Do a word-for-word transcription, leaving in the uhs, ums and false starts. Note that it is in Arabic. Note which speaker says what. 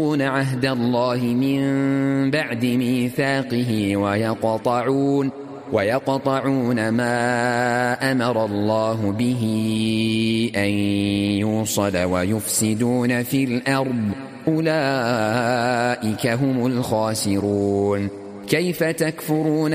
Speaker 1: عهد الله من بعد ميثاقه ويقطعون ويقطعون ما أمر الله به أن يوصل ويفسدون في الأرض أولئك هم الخاسرون. كيف تكفرون